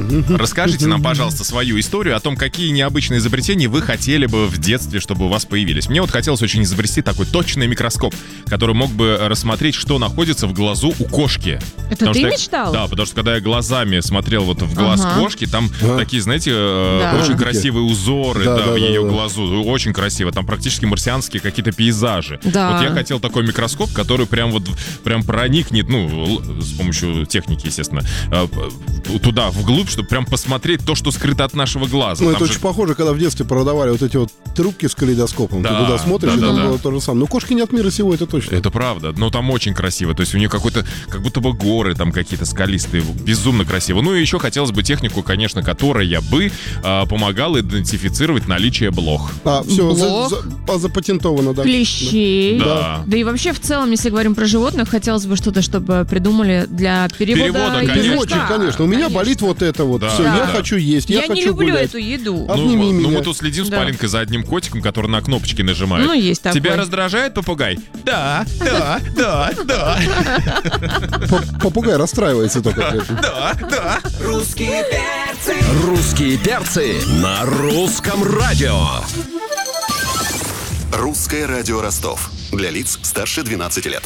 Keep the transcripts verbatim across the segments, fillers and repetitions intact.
Расскажите нам, пожалуйста, свою историю о том, какие необычные изобретения вы хотели бы в детстве, чтобы у вас появились. Мне вот хотелось очень изобрести такой точный микроскоп, который мог бы рассмотреть, что находится в глазу у кошки. Это Потому ты что я- мечтал? Да, потому что когда я глазами смотрел вот в глаз Ага. кошки, там Ага. такие, знаете, э, Да. очень Ага. красивые узоры Да, да, да, в да, ее да. глазу. Очень красиво. Там практически марсианские какие-то пейзажи. Да. Вот я хотел такой микроскоп, который прям вот прям проникнет, ну, л- с помощью техники, естественно, э, п- туда, вглубь, чтобы прям посмотреть то, что скрыто от нашего глаза. Ну, Там это же- очень похоже, когда в детстве продавали вот эти вот трубки с калейдоскопом. Да, Ты туда смотришь, да, и да, там да. было то же самое. Ну, кошки не от мира сего, это точно. Это правда, но там очень красиво. То есть у нее какой-то, как будто бы горы там какие-то скалистые, безумно красиво. Ну и еще хотелось бы технику, конечно, которая бы а, помогала идентифицировать наличие блох. А, все, Блох. запатентовано, да. Клещей. Да. Да и вообще, в целом, если говорим про животных, хотелось бы что-то, чтобы придумали для перевода. Перевода, языка. конечно. Переводчик, конечно. У меня Конечно. болит вот это вот. Да. Все, Да. я хочу есть, я, Я хочу не люблю гулять. эту еду. А- Обними ну, ну, меня. мы тут следим с Да. Полинкой за одним котиком, который на кнопочки нажимает. Ну, есть такой. Тебя раздражает попугай? Да, да, да, да, П- Попугай расстраивается только. да, да. Русские перцы. Русские перцы на русском радио. Русское радио Ростов. Для лиц старше двенадцати лет.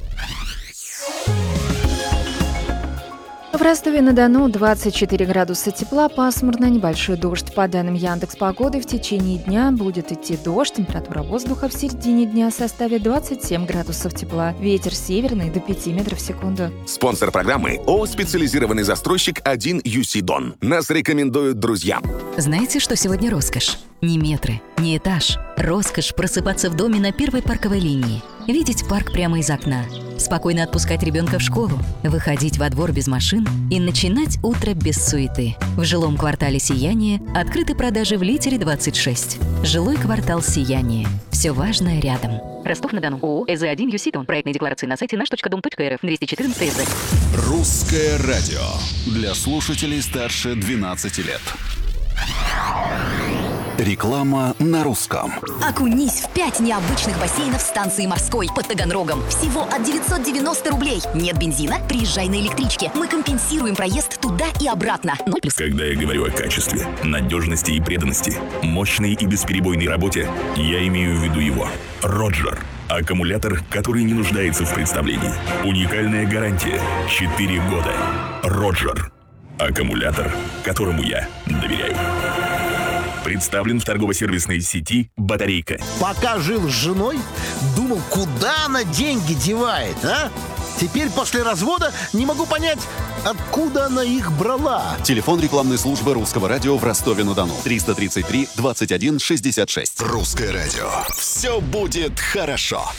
В Ростове-на-Дону двадцать четыре градуса тепла, пасмурно, небольшой дождь. По данным Яндекс.Погоды, в течение дня будет идти дождь. Температура воздуха в середине дня составит двадцать семь градусов тепла. Ветер северный до пяти метров в секунду. Спонсор программы ООО «Специализированный застройщик один ю си Дон». Нас рекомендуют друзья. Знаете, что сегодня роскошь? Не метры, не этаж. Роскошь просыпаться в доме на первой парковой линии. Видеть парк прямо из окна. Спокойно отпускать ребенка в школу. Выходить во двор без машин и начинать утро без суеты. В жилом квартале «Сияние» открыты продажи в литере двадцать шесть. Жилой квартал «Сияние». Все важное рядом. Ростов-на-Дону. ООО «ЭЗ один ю си Дон». Проектные декларации на сайте наш точка дом точка эр эф. двести четырнадцать ЭЗ. Русское радио. Для слушателей старше двенадцати лет. Реклама на русском. Окунись в пять необычных бассейнов станции морской под Таганрогом. Всего от девятьсот девяносто рублей. Нет бензина? Приезжай на электричке. Мы компенсируем проезд туда и обратно. Ноль плюс. Когда я говорю о качестве, надежности и преданности, мощной и бесперебойной работе, я имею в виду его. Роджер. Аккумулятор, который не нуждается в представлении. Уникальная гарантия. четыре года. Роджер. Аккумулятор, которому я доверяю. Представлен в торгово-сервисной сети «Батарейка». Пока жил с женой, думал, куда она деньги девает, а? Теперь после развода не могу понять, откуда она их брала. Телефон рекламной службы Русского радио в Ростове-на-Дону. триста тридцать три двадцать один шестьдесят шесть. Русское радио. Все будет хорошо.